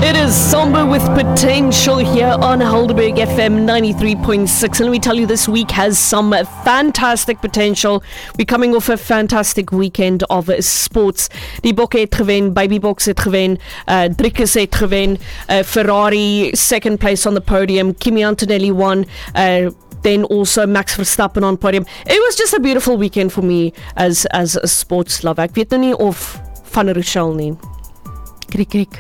It is Samba with Potential here on Helderberg FM 93.6. And let me tell you, this week has some fantastic potential. We're coming off a fantastic weekend of sports. Die Bokke het gewen, Baby Boks het gewen, Driekes het gewen, Ferrari second place on the podium, Kimi Antonelli won, then also Max Verstappen on podium. It was just a beautiful weekend for me as a sports lover. Ek weet nou nie of van Rochelle nie. Kriek.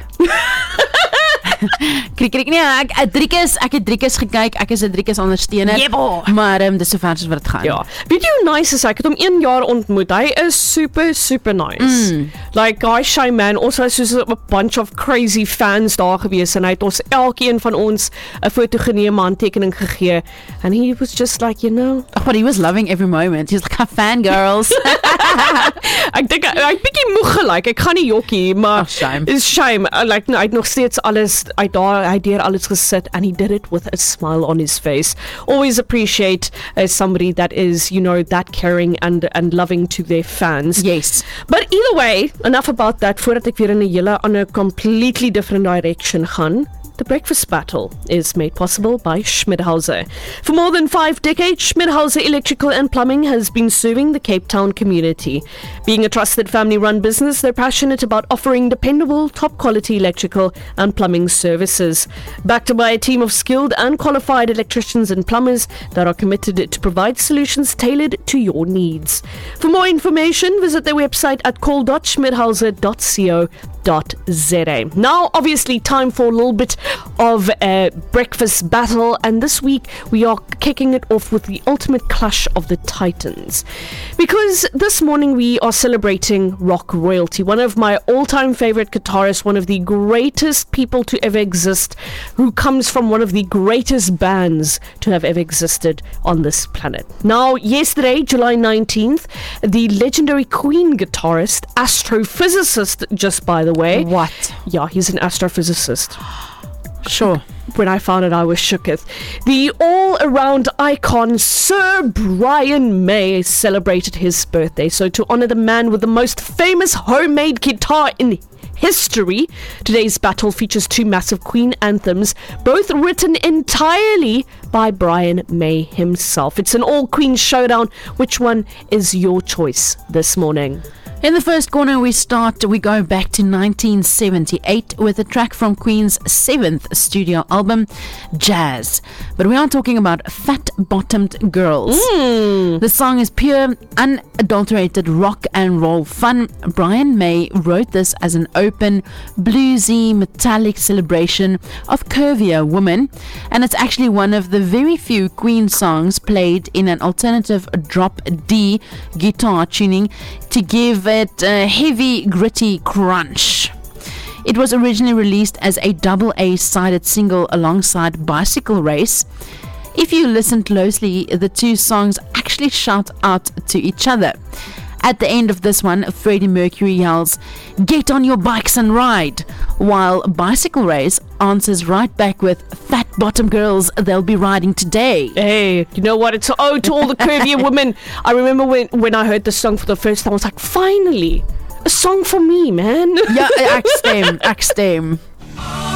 Kriek. Nee, ek het Driekes gekyk. Ek is 'n Driekes ondersteuner. Maar dis so ver soos wat dit gaan. Ja. Weet jy hoe nice is hy? Ek het hom 1 jaar ontmoet. Hy is super nice. Like Guy Shay man, also soos 'n bunch of crazy fans daar gewees en hy het ons elkeen van ons 'n foto geneem, 'n handtekening gegee. And he was just like, you know, but he was loving every moment. He's like a fangirls. Ek dink hy bietjie moeg gelyk. Ek gaan nie jokkie, maar shame. Is shame. Like hy het nog steeds alles hy deur alles gesit, and he did it with a smile on his face. Always appreciate somebody that is, you know, that caring and loving to their fans. Yes. But either way, enough about that. Voordat ek weer in 'n hele ander completely different direction gaan. The Breakfast Battle is made possible by Schmidhauser. For more than 5 decades, Schmidhauser Electrical and Plumbing has been serving the Cape Town community. Being a trusted family-run business, they're passionate about offering dependable, top-quality electrical and plumbing services. Backed by a team of skilled and qualified electricians and plumbers that are committed to provide solutions tailored to your needs. For more information, visit their website at call.schmidhauser.co.za. Now, obviously, time for a little bit of a breakfast battle, and this week we are kicking it off with the ultimate clash of the titans, because this morning we are celebrating rock royalty, one of my all-time favorite guitarists, one of the greatest people to ever exist, who comes from one of the greatest bands to have ever existed on this planet. Now, yesterday, July 19th, the legendary Queen guitarist, astrophysicist, just by the way. What? Yeah, he's an astrophysicist. Sure. When I found it, I was shooketh. The all-around icon Sir Brian May celebrated his birthday. So to honor the man with the most famous homemade guitar in history, today's battle features 2 massive Queen anthems, both written entirely by Brian May himself. It's an all-Queen showdown. Which one is your choice this morning? In the first corner, we go back to 1978 with a track from Queen's 7th studio album, Jazz. But we are talking about Fat Bottomed Girls. The song is pure, unadulterated rock and roll fun. Brian May wrote this as an open, bluesy, metallic celebration of curvier women. And it's actually one of the very few Queen songs played in an alternative drop D guitar tuning to give it a heavy, gritty crunch. It was originally released as a double A-sided single alongside Bicycle Race. If you listen closely, the 2 songs actually shout out to each other. At the end of this one, Freddie Mercury yells, "Get on your bikes and ride," while Bicycle Race answers right back with, "Fat bottom girls, they'll be riding today." Hey, you know what? It's an ode to all the curvier women. I remember when I heard this song for the first time, I was like, finally, a song for me, man. Yeah, ek stem.